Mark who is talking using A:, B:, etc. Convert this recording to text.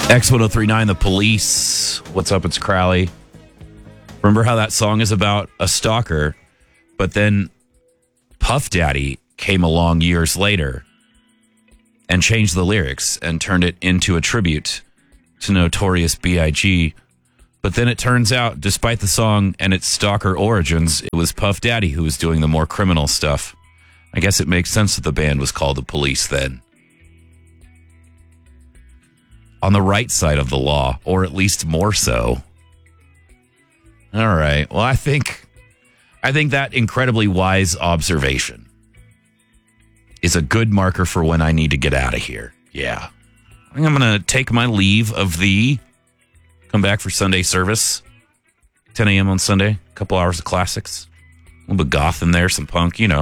A: X1039, The Police. What's up? It's Crowley. Remember how that song is about a stalker, but then Puff Daddy came along years later and changed the lyrics and turned it into a tribute to Notorious B.I.G. But then it turns out, despite the song and its stalker origins, it was Puff Daddy who was doing the more criminal stuff. I guess it makes sense that the band was called The Police then. On the right side of the law, or at least more so. All right. Well, I think that incredibly wise observation is a good marker for when I need to get out of here. Yeah. I think I'm going to take my leave of thee. Come back for Sunday service. 10 a.m. on Sunday. A couple hours of classics. A little bit of goth in there, some punk,